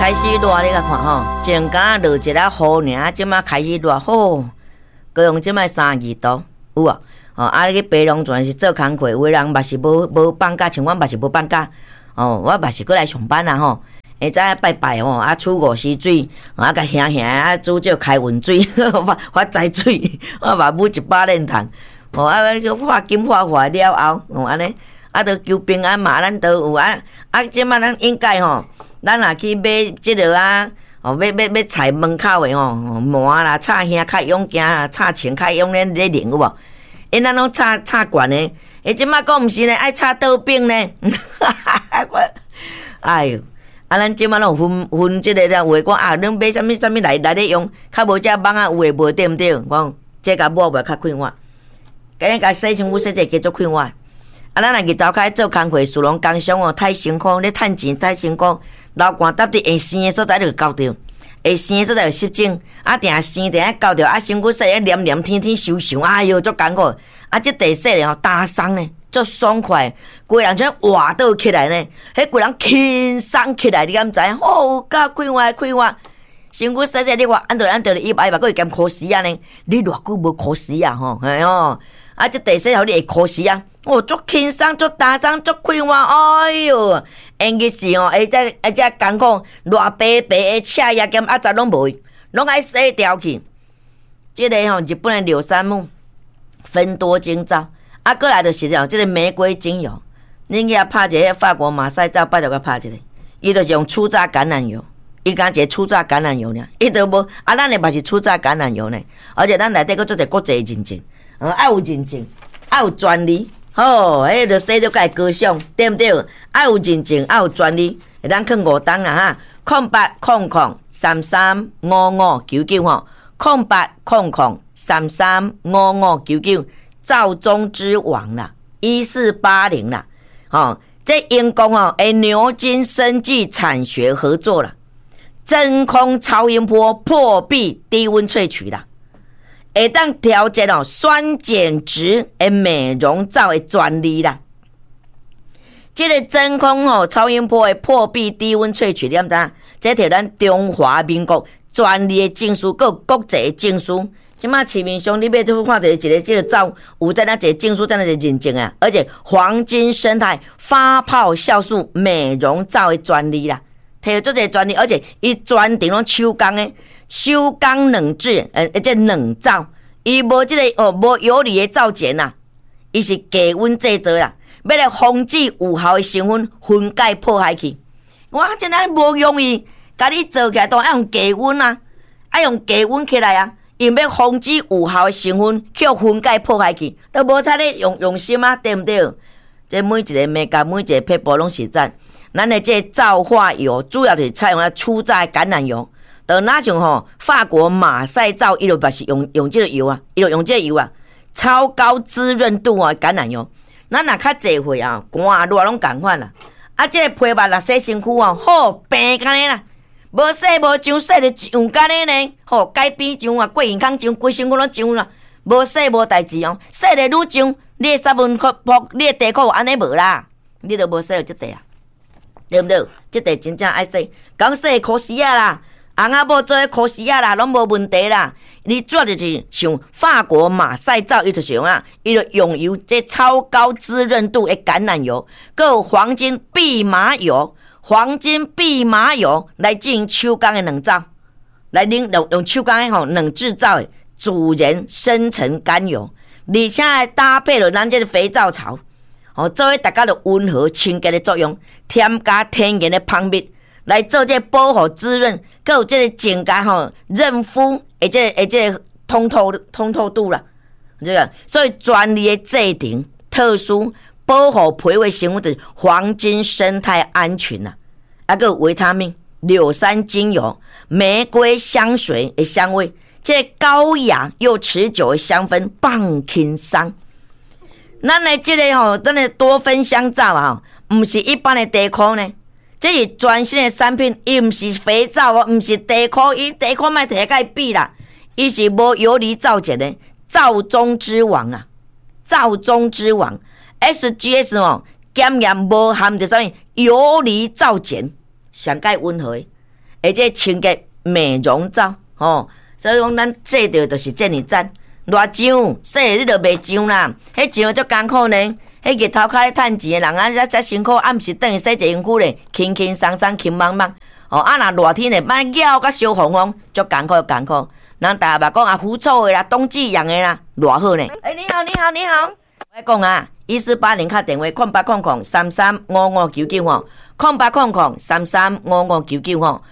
开始热，你甲看吼，前刚落一下雨尔，即马开始热，吼，高雄即摆32度，有啊，啊，你去白龙泉是做工课，有的人嘛是无放假，像我嘛是无放假，我嘛是过来上班啊吼。下早拜拜吼，啊，出五溪水，啊，甲兄兄啊煮这开运水，发财水，我嘛买100链糖，啊，化金化化了后，安尼，啊，都求平安嘛，咱都有啊，即马咱应该吼。咱若去买即落啊，要菜门口的吼，麻啦、炒虾较勇行啦、炒青较勇咧零有无？因咱拢炒悬的，即马讲毋是呢，爱炒刀柄呢。哎哟，咱即马拢有分即个啦，话讲啊，恁买啥物来咧用，较无遮网啊有诶无对毋对？讲这甲抹袂较快活，今日甲洗身躯洗者继续快活。啊，咱若日头开做工课，属龙工商哦，太辛苦，咧趁钱太辛苦。流汗搭伫会生的所在就交着，会生的所在就湿疹，啊定生定啊交着，啊身躯洗啊黏黏天天收，哎哟足艰苦。啊，即地洗咧吼，打松呢，足爽快，规人像活倒起来呢，迄规人轻松起来，你敢知？好，甲快活，身躯洗你话按着伊把佫会兼考试啊呢？你偌久无考试啊？吼，哎哟，啊即地洗后你会考试啊？足轻松，足打松，足快活，哎哟！因日是哦，遮艰苦，偌白的赤叶兼杂拢无，拢爱洗掉去。即个吼，日本的柳杉木芬多精皂，啊，过来就是即个玫瑰精油。恁去遐拍一个法国马赛皂，拜托甲拍一个。伊就是用初榨橄榄油，伊讲一个初榨橄榄油呢，伊都无啊，咱的嘛是初榨橄榄油呢，而且咱内底佫做者国际认证，爱有认证，爱有专利。好，迄个洗着甲会高尚，对毋对？爱有认证，爱有专利，会当去5档啦哈。0800335599吼，0800335599，赵中之王啦，1480啦，这因公诶牛津生技产学合作啦，真空超音波破壁低温萃取啦。会当调节酸碱值的美容皂的专利啦，这个真空超音波的破壁低温萃取，你知影？这摕咱中华民国专利的证书，还有国际的证书。即马市面上你要去看到一个这个皂，有在那这证书，在那这认证啊，而且黄金生态发泡酵素美容皂的专利啦，摕做这个专利，而且伊专程拢手工的。手工冷制，这冷皂，伊无这个无游离的皂碱呐，伊是低温制作啦，要来防止有效的成分分解破坏去。我真爱无容易，甲你做起来都要用低温啊，要用低温起来啊，因要防止有效的成分去分解破坏去，都无采咧用心啊，对毋对？这每一个美甲，每一个撇步拢实在。咱的这皂化油主要就是采用了初榨橄榄油。就那像法国马赛皂，伊就嘛是用这个油啊，伊就用这个油啊，超高滋润度橄榄油。咱若较济岁啊，寒热拢共款啦。啊，这个皮肤若洗身躯好平干呢啦，无洗无上洗就上干呢呢，改变上啊，过健康上，规身躯拢上啦，无洗无代志洗得愈上，你的三分泡，你的地壳安尼无啦，你都无洗到这地啊，对毋对？这地真正爱洗，讲洗考试啊啦。翁仔某做考试啊啦，拢无问题啦。你主要就是像法国马赛皂，伊就是伊就用油这超高滋润度的橄榄油，还有黄金蓖麻油来进行手工的冷皂，来用手工的冷制造的自然深层甘油，而且还搭配了咱这个肥皂槽，做伙大家就温和清洁的作用，添加天然的芳蜜。来做这保护滋润，还有这个增加润肤这个通透度啦，这个所以专利的制定特殊保护皮肤成分就是黄金生态安全啦，还有维他命、柳杉精油、玫瑰香水的香味，这个高雅又持久的香氛棒轻松。咱的这个咱的多酚香皂啊，不是一般的地壳呢。这是全新的产品，伊毋是肥皂毋是地壳，伊地壳莫摕甲伊比啦，伊是无游离皂碱的皂中之王啊，皂中之王 SGS 检验无含着啥物游离皂碱，上盖温和的， 而且清洁美容皂吼，所以讲咱洗着就是这么赞。偌脏洗你就袂脏啦，迄脏足艰苦呢。迄日头壳咧趁钱的人啊，遮辛苦，暗时等于洗一身躯咧，轻轻松松、轻茫茫。哦，啊，若热天咧，摆咬甲烧红红，足艰苦，艰苦。人逐嘛讲啊，腐臭的啦，冬季养的啦，偌好呢。你好，你好，你好。我讲啊，1480敲电话，0800335599吼，0800335599吼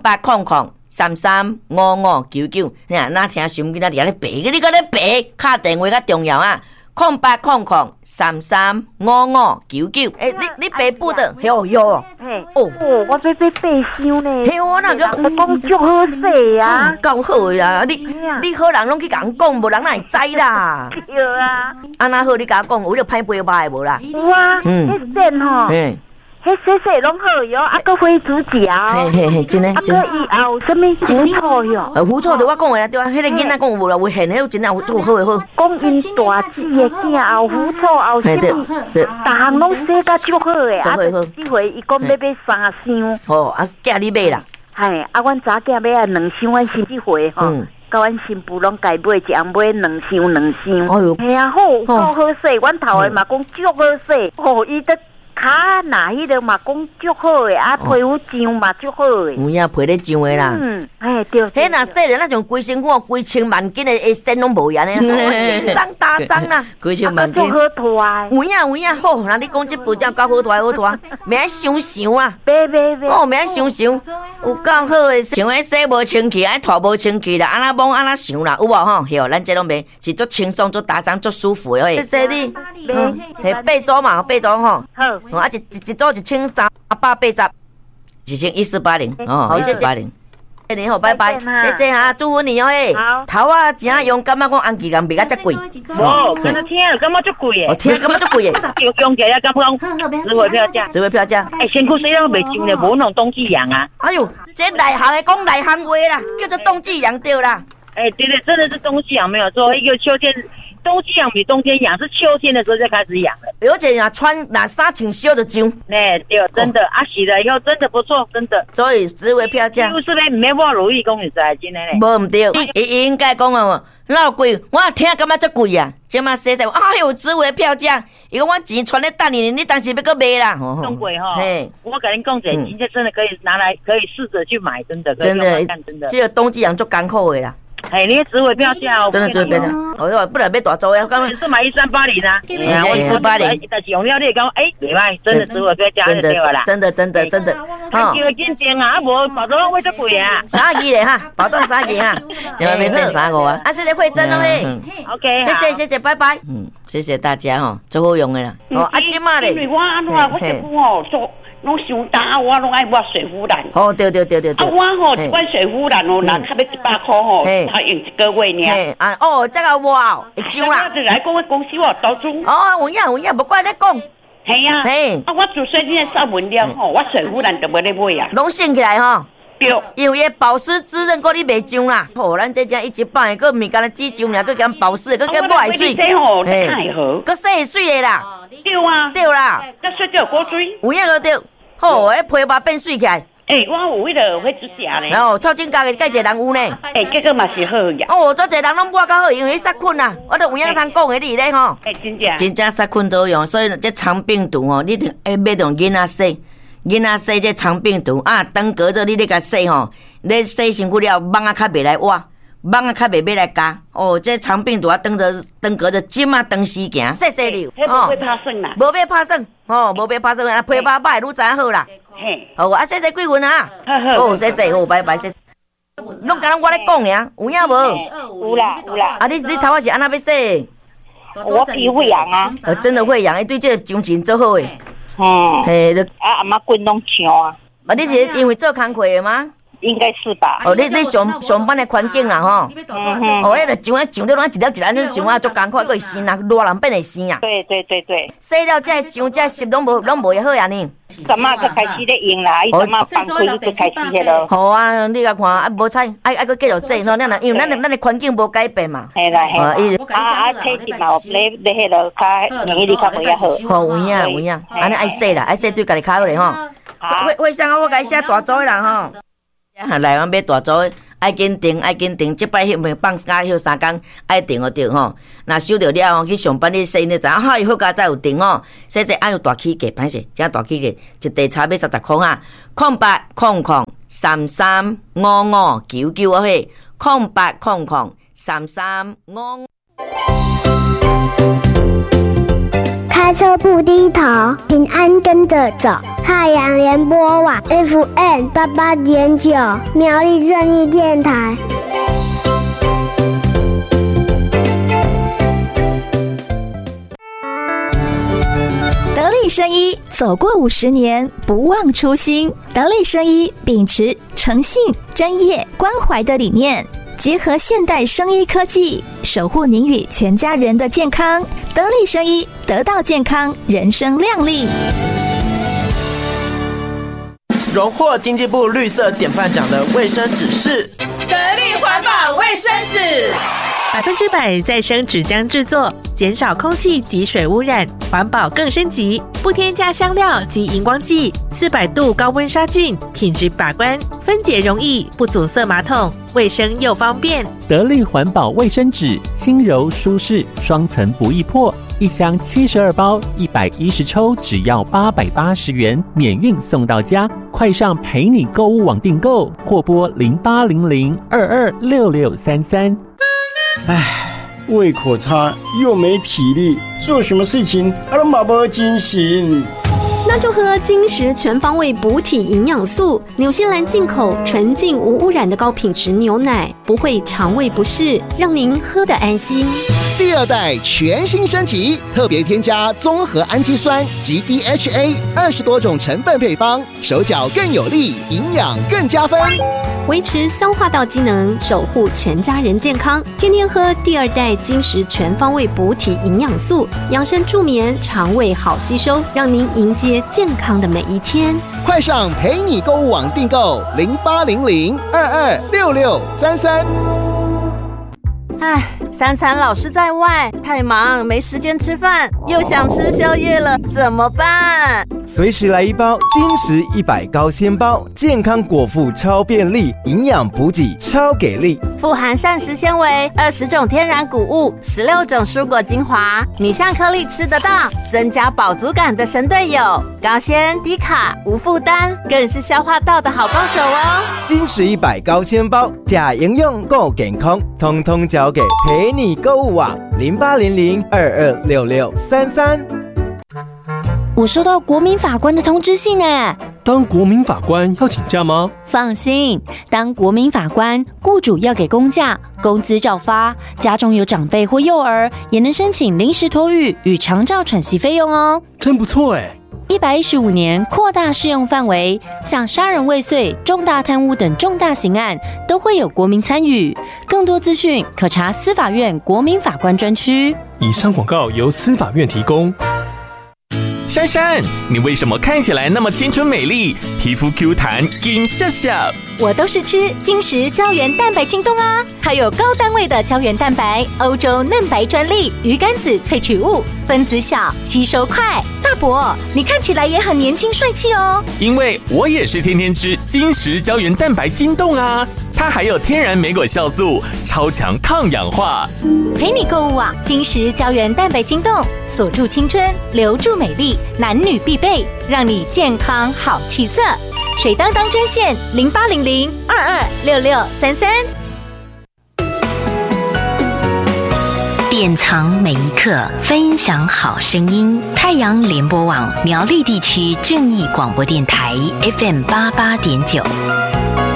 ，0800335599。你啊，哪听收音机那伫咧白，你搁咧白，敲电话较重要啊。0800335599。你北部的有哦， 我要买白箱呢。 嘿，我那个讲足好势啊， 够好呀！你好人拢去甲人讲，无人哪会知啦？ 对啊。 安那好，你甲我讲，有了歹杯歹无啦？ 有啊，迄线吼。迄洗拢好哟，啊，搁灰指甲， 嘿，真诶， 啊，搁以后什么狐臭哟？ 狐臭对我讲诶对啊，迄个囡仔讲无啦，有现迄真啊有做好诶好。 讲因大姊诶囝后狐臭后什么，逐项拢洗甲足好诶，啊，这回伊讲要买3箱。 哦，啊，囝你买啦？ 嘿，啊，阮查囝买啊2箱，阮先这回吼，甲阮新妇拢家买一样买2箱。哎呦，嘿啊，好势，阮头诶嘛讲足好势，哦，伊得。卡那迄个嘛讲足好诶，啊皮肤上嘛足好诶， 有影皮咧上诶啦。 对。 迄若洗了那种规身躯规千万斤诶身拢无样诶，伤大伤啦，规千万斤。 好拖。 有影好，那你讲这步骤够好拖，免爱想啊。 别。 哦，免爱想，有够好诶，像迄洗无清气，爱拖无清气啦，安那摸安那想啦，有无吼？吼，咱这拢袂是足轻松、足打伤、足舒服诶。谢谢你。嘿，8组嘛，8组吼。好。啊，一组1380，一千1480，哦，1480。你好，拜拜，谢谢哈，祝福你哦嘿。头啊，真勇敢啊，讲红旗人卖甲遮贵。 无，跟他听感觉足贵诶。 哦，听感觉足贵诶。 用起来感觉值回票价。 值回票价。 身躯洗了袂脏咧，无那种冬季痒啊。 哎呦，这内行诶讲内行话啦，叫做冬季痒对啦。 对，真的是冬季痒没有错，一个秋天。冬季痒比冬天痒，是秋天的时候才开始痒的。 而且拿衫穿烧就痒。 对，真的，洗了以后真的不错，真的。 所以值回票价。 就是咧，唔免我如意讲实在，真的咧。 无唔对，伊应该讲哦，老贵，我听感觉足贵啊。即马洗，哎呦，值回票价。伊讲我钱存咧等你，你当时要搁买啦。 更贵哈。我跟你讲者，真的可以拿来，可以试着去买，真的。真的， 这个冬季养足艰苦的啦。 你值回票价哦， 真的值回票价。我说不然要大组的，刚刚是买1380啊。 我1480， 但是用了你讲，袂歹，真的值回票价就对啦。 真的。 叫紧点啊，无包装会足贵啊。 3支咧哈，包装3支哈，千万别变35啊。谢谢慧珍哦嘿。 OK， 谢谢，拜拜。谢谢大家吼，最好用的啦。即马咧， 因为我安怎我这久吼做。拢伤重啊！我拢爱抹水敷兰。 哦，对。 啊，我吼一罐水敷兰哦，若差要100块吼，才用1个月尔。这个哇，会上啦。 我就来讲我公司哦，投资。 哦，有影，无怪你讲。 系啊。啊，我做最近的上文了吼，我水敷兰就无咧买啊。 拢升起来吼。 对。 因为保湿滋润，你袂上啦。吼，咱这只100个，毋是干那只上尔，佮兼保湿，佮兼抹水。 这吼太好。 佮洗水的啦。 对啦。 佮洗掉过水。 有影就对。好，迄皮毛变水起来。 我有迄个会指甲咧。 臭正家己介侪人有呢。 结果嘛是好呀。 遮侪人拢抹较好，因为杀菌啊。我都有影通讲的你咧吼。真正杀菌都用，所以这肠病毒吼，你要买用囡仔洗。囡仔洗这肠病毒啊，当隔着你咧甲洗吼，你洗身躯了，蚊仔较袂来挖。蚊仔较袂要来咬这肠病毒啊，当隔着针啊，当时行，谢谢你。 无要拍算啦， 无要拍算，无要拍算啊，皮包歹愈知好啦。好啊，谢谢贵云啊。好，谢谢，好，拜拜，谢谢。拢敢我咧讲尔，有影无？ 有啦。 啊，你头发是安那要洗？ 我皮肤痒啊。 真的会痒，伊对这个精神做好诶。嘿， 阿妈棍拢呛啊。 你是因为做工课的吗？ 应该是吧。 你上班的环境啦吼。迄个上你乱一粒一粒，你上啊足艰苦，佫会生啊，热人变会生啊。 对。 洗了这上这湿拢无会好啊呢。 昨晚才开始咧用啦，伊昨晚放开伊就开始迄咯。 好啊，你甲看啊，无采，爱佫继续洗，因为咱的环境无改变嘛。 系啦。体质嘛，咧迄落较免疫力较袂好。 好有影，安尼爱洗啦，爱洗对家己较好咧吼。会上我甲伊写大组的人吼。 来往买大组的，爱紧订，即摆迄放假休3天，爱订就订吼。若收到了去上班你洗你知影，好好佳再有订吼。洗爱用大起价，歹势，这大起价一地差要30块哈。0800335599啊嘿，08003355。 开车不低头，平安跟着走。太阳联播网 FM88.9，苗栗正义电台。 得力生医走过50年，不忘初心。得力生医秉持诚信、专业、关怀的理念，结合现代生医科技，守护您与全家人的健康。得力生医，得到健康，人生亮丽。 荣获经济部绿色典范奖的卫生纸是得力环保卫生纸，100%再生纸浆制作，减少空气及水污染，环保更升级，不添加香料及荧光剂，400度高温杀菌，品质把关，分解容易，不阻塞马桶，卫生又方便。 得力环保卫生纸，轻柔舒适，双层不易破，一箱72包，110抽，只要880元，免运送到家。快上陪你购物网订购，或拨0800226633。 胃口差又没体力，做什么事情都没精神。 那就喝金石全方位补体营养素，纽西兰进口纯净无污染的高品质牛奶，不会肠胃不适，让您喝得安心。 第2代全新升级，特别添加综合氨基酸及 DHA 20多种成分配方，手脚更有力，营养更加分， 维持消化道机能，守护全家人健康。天天喝第2代金石全方位补体营养素，养生助眠，肠胃好吸收，让您迎接健康的每一天。 快上陪你购物网订购0800226633。 3餐老是在外，太忙没时间吃饭，又想吃宵夜了，怎么办？ 随时来一包金石100高纤包，健康果腹超便利，营养补给超给力， 富含膳食纤维，20种天然谷物，16种蔬果精华，米香颗粒吃得到，增加饱足感的神队友，高纤低卡无负担，更是消化道的好帮手哦。 金石100高纤包，假营养够健康，通通交给陪你购物网0800226633。 我收到国民法官的通知信耶。 当国民法官要请假吗？ 放心，当国民法官，雇主要给公假，工资照发，家中有长辈或幼儿，也能申请临时托育与长照喘息费用哦。 真不错耶。 115年扩大适用范围，像杀人未遂、重大贪污等重大刑案都会有国民参与。更多资讯可查司法院国民法官专区。 以上广告由司法院提供。 珊珊，你为什么看起来那么青春美丽，皮肤 Q 弹金笑笑？ 我都是吃金石胶原蛋白晶冻啊，还有高单位的胶原蛋白，欧洲嫩白专利鱼肝子萃取物，分子小，吸收快。大伯，你看起来也很年轻帅气哦。 因为我也是天天吃金石胶原蛋白晶冻啊，它还有天然莓果酵素，超强抗氧化。 陪你购物网，金石胶原蛋白晶冻，锁住青春，留住美丽，男女必备，让你健康好气色。水当当专线0800226633。 典藏每一刻，分享好声音。太阳联播网苗栗地区正义广播电台 FM88.9。